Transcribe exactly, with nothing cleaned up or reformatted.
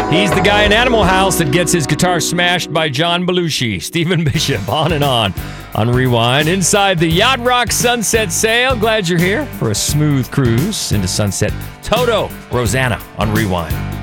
He's the guy in Animal House that gets his guitar smashed by John Belushi. Stephen Bishop, on and on on Rewind. Inside the Yacht Rock Sunset Sail. Glad you're here for a smooth cruise into sunset. Toto, Rosanna on Rewind.